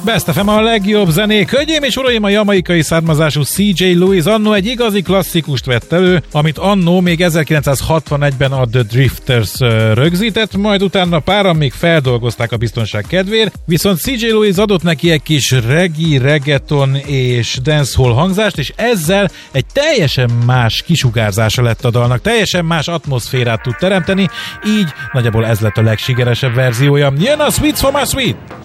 Best FM a legjobb zenék. Hölgyeim és uraim, a jamaikai származású CJ Lewis annó egy igazi klasszikust vett elő, amit annó még 1961-ben a The Drifters rögzített, majd utána páran még feldolgozták a biztonság kedvéért, viszont CJ Lewis adott neki egy kis reggae, reggaeton és dancehall hangzást, és ezzel egy teljesen más kisugárzása lett a dalnak, teljesen más atmoszférát tud teremteni, így nagyjából ez lett a legsikeresebb verziója. Jön a Sweets for my Sweet!